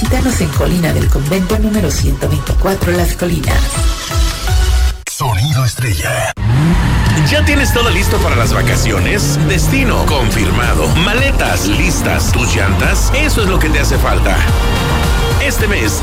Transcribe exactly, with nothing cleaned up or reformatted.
Visítanos en Colina del Convento número ciento veinticuatro Las Colinas. Sonido Estrella. ¿Ya tienes todo listo para las vacaciones? Destino confirmado. Maletas listas. ¿Tus llantas? Eso es lo que te hace falta. Este mes,